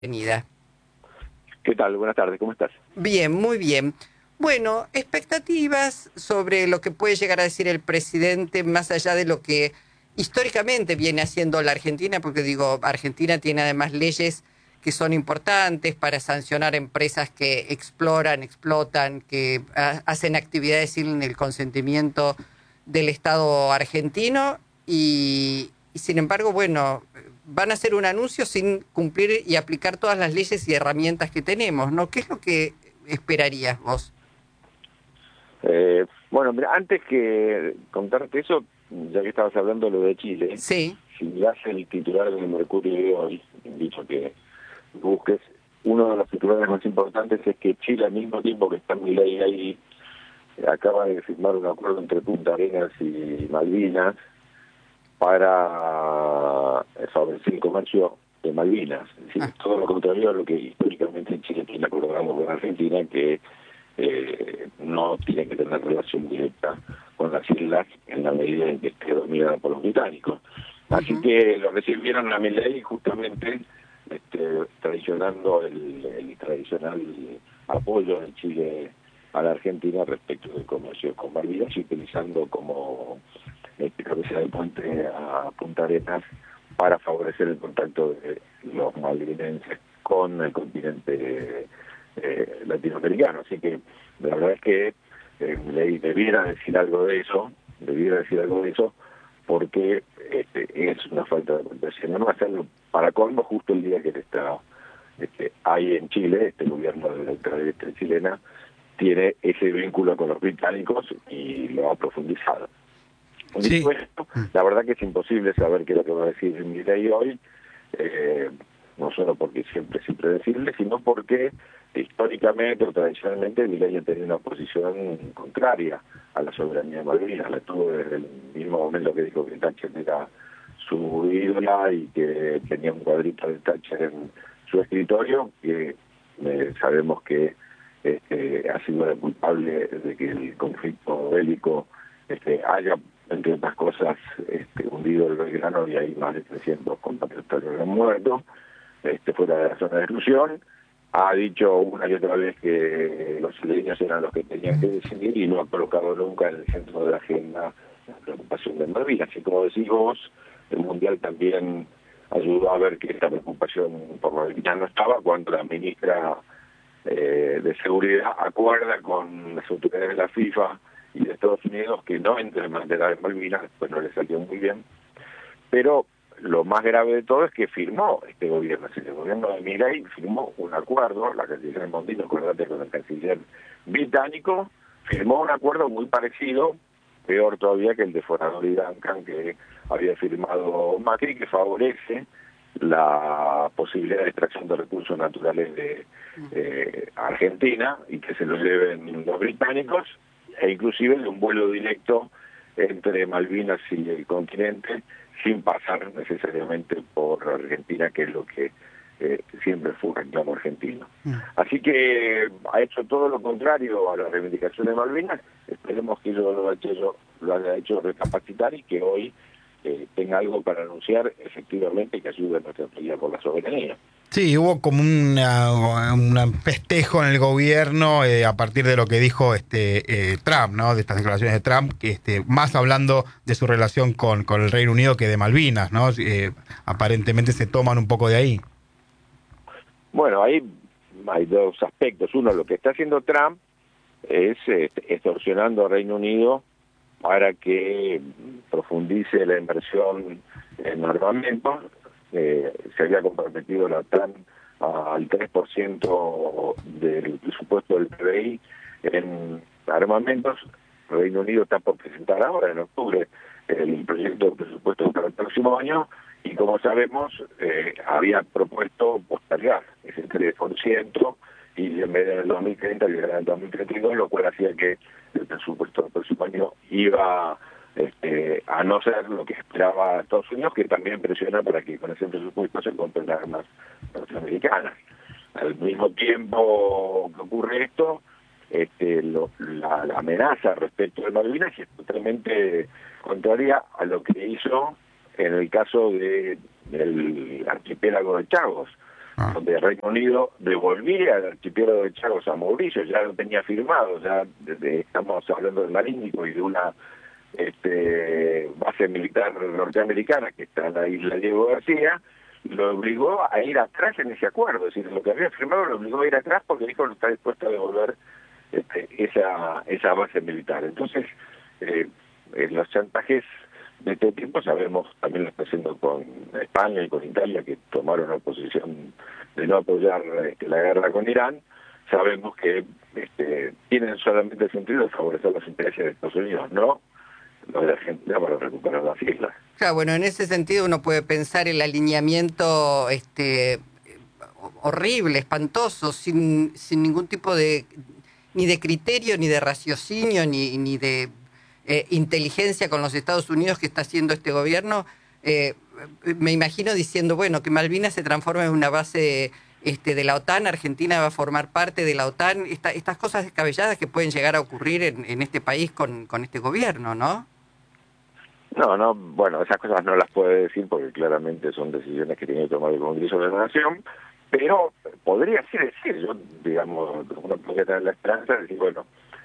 Bienvenida. ¿Qué tal? Buenas tardes, ¿cómo estás? Bien, muy bien. Bueno, expectativas sobre lo que puede llegar a decir el presidente, más allá de lo que históricamente viene haciendo la Argentina, porque digo, Argentina tiene además leyes que son importantes para sancionar empresas que exploran, explotan, que hacen actividades sin el consentimiento del Estado argentino y sin embargo, bueno, van a hacer un anuncio sin cumplir y aplicar todas las leyes y herramientas que tenemos, ¿no? ¿Qué es lo que esperarías vos? Bueno, mira, antes que contarte eso, ya que estabas hablando de lo de Chile, Sí, si mirás el titular del Mercurio de hoy, invito a que busques, uno de los titulares más importantes es que Chile, al mismo tiempo que está Milei ahí, acaba de firmar un acuerdo entre Punta Arenas y Malvinas para favorecer el comercio de Malvinas. Es decir, todo lo contrario a lo que históricamente Chile tiene acordado con Argentina, que no tiene que tener relación directa con las islas en la medida en que esté dominada por los británicos. Así que lo recibieron a Milei justamente traicionando el tradicional apoyo de Chile a la Argentina respecto del comercio con Malvinas y utilizando como cabeza de puente a Punta Arenas para favorecer el contacto de los malvinenses con el continente latinoamericano. Así que la verdad es que debiera decir algo de eso, porque es una falta de cortesía. No hacerlo para colmo justo el día que está hay en Chile, este gobierno de la ultraderecha chilena tiene ese vínculo con los británicos y lo ha profundizado. sí. Dicho esto, la verdad que es imposible saber qué es lo que va a decir Milei hoy, no solo porque siempre es impredecible, sino porque históricamente o tradicionalmente Milei ha tenido una posición contraria a la soberanía de Malvinas. La tuvo desde el mismo momento que dijo que Thatcher era su ídola y que tenía un cuadrito de Thatcher en su escritorio, que sabemos que ha sido la culpable de que el conflicto bélico haya, entre otras cosas, hundido el Belgrano y hay más de 300 compatriotas que han muerto, fuera de la zona de exclusión. Ha dicho una y otra vez que los isleños eran los que tenían que decidir y no ha colocado nunca en el centro de la agenda la preocupación de Malvinas. Y como decís vos, el Mundial también ayudó a ver que esta preocupación por Malvinas no estaba cuando la ministra de Seguridad acuerda con las autoridades de la FIFA y de Estados Unidos que no entre en bandera de Malvinas. Después no le salió muy bien, pero lo más grave de todo es que firmó este gobierno, el gobierno de Milei firmó un acuerdo, la canciller Mondino, acordate, con el canciller británico, firmó un acuerdo muy parecido, peor todavía que el de Forador y Duncan que había firmado Macri, que favorece la posibilidad de extracción de recursos naturales de Argentina y que se los lleven los británicos, e inclusive de un vuelo directo entre Malvinas y el continente, sin pasar necesariamente por Argentina, que es lo que siempre fue un reclamo argentino. Así que ha hecho todo lo contrario a la reivindicación de Malvinas. Esperemos que ello lo haya hecho recapacitar y que hoy tenga algo para anunciar efectivamente que ayude a nuestra pelea por la soberanía. Sí, hubo como un festejo en el gobierno a partir de lo que dijo Trump, ¿no? De estas declaraciones de Trump, más hablando de su relación con el Reino Unido que de Malvinas, ¿no? Aparentemente se toman un poco de ahí. Bueno, ahí hay dos aspectos. Uno, lo que está haciendo Trump es extorsionando al Reino Unido para que profundice la inversión en armamento. Se había comprometido la OTAN al 3% del presupuesto del PBI en armamentos. El Reino Unido está por presentar ahora, en octubre, el proyecto de presupuesto para el próximo año y, como sabemos, había propuesto postergar ese 3% y en vez del 2030 llegar al 2032, lo cual hacía que el presupuesto del próximo año iba a no ser lo que esperaba Estados Unidos, que también presiona para que con ese presupuesto se compren armas norteamericanas. Al mismo tiempo que ocurre esto, la amenaza respecto de Malvinas es totalmente contraria a lo que hizo en el caso del archipiélago de Chagos. donde Reino Unido devolvía el archipiélago de Chagos a Mauricio, ya lo tenía firmado, ya estamos hablando del Mar Índico y de una base militar norteamericana que está en la isla Diego García, lo obligó a ir atrás en ese acuerdo, es decir, lo que había firmado lo obligó a ir atrás porque dijo que no está dispuesto a devolver esa base militar. Entonces, los chantajes de este tipo sabemos, también lo está haciendo con España y con Italia, que tomaron la posición de no apoyar la guerra con Irán. Sabemos que tienen solamente el sentido de favorecer los intereses de Estados Unidos, no los de Argentina para recuperar las islas. Claro, bueno, en ese sentido uno puede pensar el alineamiento horrible, espantoso, sin ningún tipo de ni de criterio, ni de raciocinio, ni de inteligencia con los Estados Unidos que está haciendo este gobierno. Me imagino diciendo, bueno, que Malvinas se transforme en una base de la OTAN, Argentina va a formar parte de la OTAN, estas cosas descabelladas que pueden llegar a ocurrir en este país con este gobierno, ¿no? No, bueno, esas cosas no las puede decir porque claramente son decisiones que tiene que tomar el Congreso de la Nación, pero podría sí decir, yo, digamos, uno podría tener la esperanza de decir, bueno,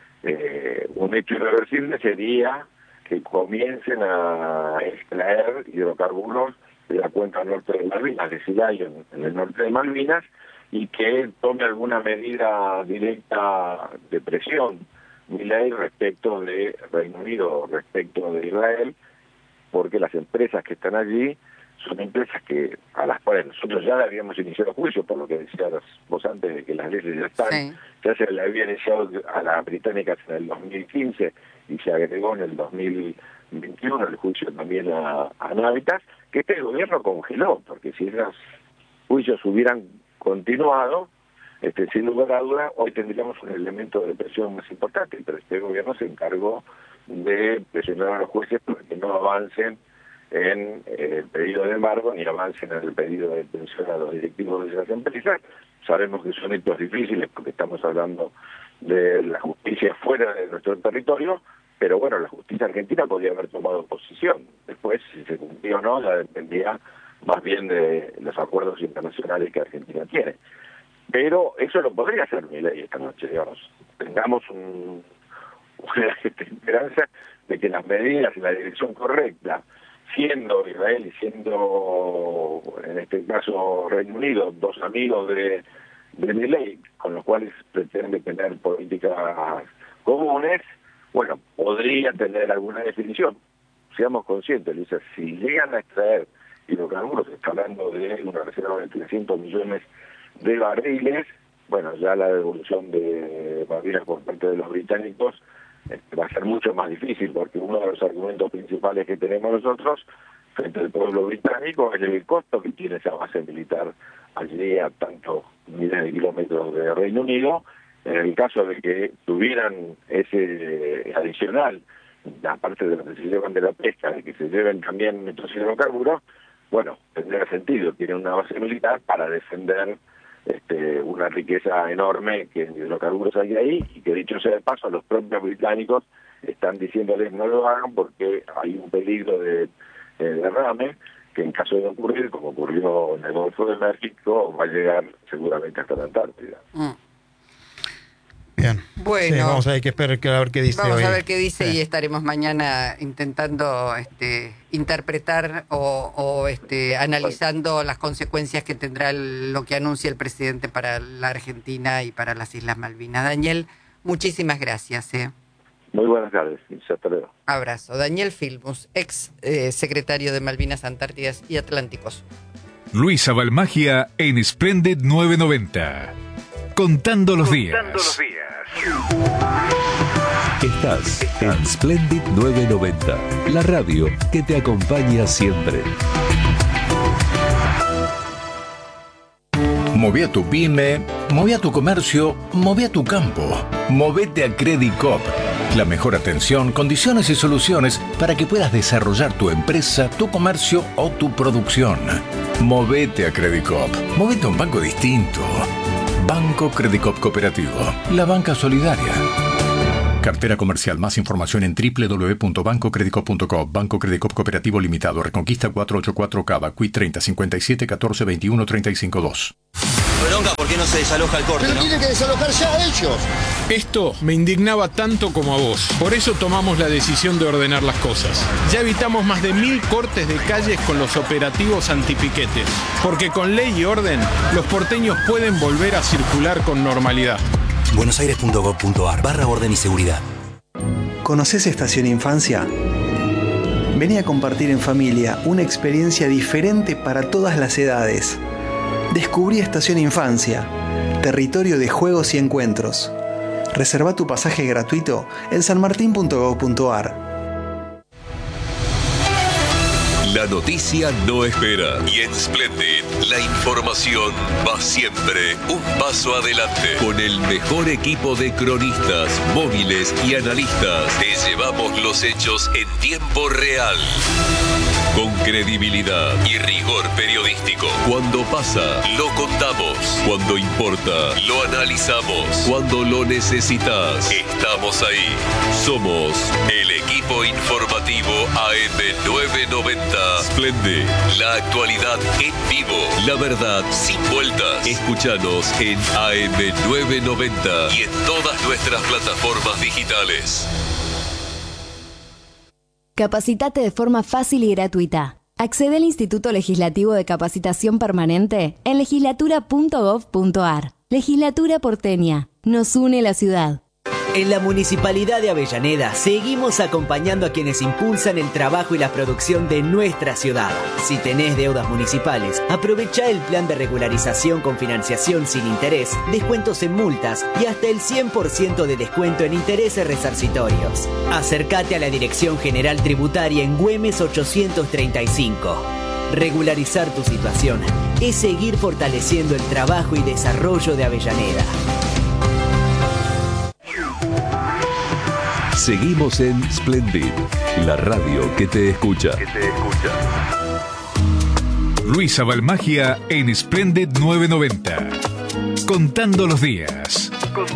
un hecho irreversible sería que comiencen a extraer hidrocarburos de la cuenca norte de Malvinas, de Silayo, en el norte de Malvinas, y que tome alguna medida directa de presión Milei respecto de Reino Unido, respecto de Israel, porque las empresas que están allí son empresas a las cuales nosotros ya le habíamos iniciado juicio, por lo que decías vos antes de que las leyes ya están, sí. Ya se le había iniciado a las británicas en el 2015 y se agregó en el 2021 el juicio también a Navitas, que este gobierno congeló, porque si esos juicios hubieran continuado, sin lugar a duda, hoy tendríamos un elemento de presión más importante, pero este gobierno se encargó de presionar a los jueces para que no avancen en el pedido de embargo ni avancen en el pedido de detención a los directivos de esas empresas. Sabemos que son hitos difíciles porque estamos hablando de la justicia fuera de nuestro territorio, pero bueno, la justicia argentina podría haber tomado posición. Después, si se cumplía o no, ya dependía más bien de los acuerdos internacionales que Argentina tiene. Pero eso lo podría hacer Milei esta noche, digamos. Tengamos una esperanza de que las medidas en la dirección correcta, siendo Israel y siendo, en este caso, Reino Unido, dos amigos de Milei, con los cuales pretende tener políticas comunes, bueno, podría tener alguna definición. Seamos conscientes, Luisa, si llegan a extraer hidrocarburos, se está hablando de una reserva de 300 millones de barriles, bueno, ya la devolución de barriles por parte de los británicos va a ser mucho más difícil, porque uno de los argumentos principales que tenemos nosotros frente al pueblo británico es el costo que tiene esa base militar allí a tantos miles de kilómetros de Reino Unido. En el caso de que tuvieran ese adicional, aparte de lo que se llevan de la pesca, de que se lleven también estos hidrocarburos, bueno, tendría sentido, tiene una base militar para defender una riqueza enorme que en hidrocarburos hay ahí, y que dicho sea de paso, los propios británicos están diciéndoles no lo hagan porque hay un peligro de derrame que en caso de ocurrir, como ocurrió en el Golfo de México, va a llegar seguramente hasta la Antártida. Bien. Bueno, sí, vamos a ver qué dice vamos hoy. a ver qué dice y estaremos mañana intentando interpretar o analizando las consecuencias que tendrá lo que anuncia el presidente para la Argentina y para las Islas Malvinas. Daniel, muchísimas gracias. Muy buenas tardes. Hasta luego. Abrazo. Daniel Filmus, ex secretario de Malvinas, Antártidas y Atlánticos. Luisa Balmagia en Splendid 990. Contando los días. Estás en Splendid 990, la radio que te acompaña siempre. Moví a tu pyme, moví a tu comercio, moví a tu campo. Movete a Credit Coop. La mejor atención, condiciones y soluciones para que puedas desarrollar tu empresa, tu comercio o tu producción. Movete a Credit Coop. Movete a un banco distinto. Banco Credit Coop Cooperativo. La banca solidaria. Cartera comercial. Más información en www.bancocredicop.com. Banco Credicop Cooperativo Limitado. Reconquista 484 Cava. Cuit 30 57 14 21 35 2. Bronca, ¿por qué no se desaloja el corte? Pero tienen que desalojar ya ellos. Esto me indignaba tanto como a vos. Por eso tomamos la decisión de ordenar las cosas. Ya evitamos más de 1000 cortes de calles con los operativos antipiquetes. Porque con ley y orden, los porteños pueden volver a circular con normalidad. buenosaires.gov.ar/orden y seguridad. ¿Conocés Estación Infancia? Vení a compartir en familia una experiencia diferente para todas las edades. Descubrí Estación Infancia, territorio de juegos y encuentros. Reserva tu pasaje gratuito en sanmartin.gov.ar. La noticia no espera y en Splendid la información va siempre un paso adelante. Con el mejor equipo de cronistas, móviles y analistas, te llevamos los hechos en tiempo real. Con credibilidad y rigor periodístico. Cuando pasa, lo contamos. Cuando importa, lo analizamos. Cuando lo necesitas, estamos ahí. Somos el equipo informativo AM990. Splendid, la actualidad en vivo. La verdad sin vueltas. Escúchanos en AM990 y en todas nuestras plataformas digitales. Capacitate de forma fácil y gratuita. Accede al Instituto Legislativo de Capacitación Permanente en legislatura.gov.ar. Legislatura porteña. Nos une la ciudad. En la Municipalidad de Avellaneda seguimos acompañando a quienes impulsan el trabajo y la producción de nuestra ciudad. Si tenés deudas municipales, aprovecha el plan de regularización con financiación sin interés, descuentos en multas y hasta el 100% de descuento en intereses resarcitorios. Acércate a la Dirección General Tributaria en Güemes 835. Regularizar tu situación es seguir fortaleciendo el trabajo y desarrollo de Avellaneda. Seguimos en Splendid, la radio que te escucha. Luisa Balmagia en Splendid 990. Contando los días.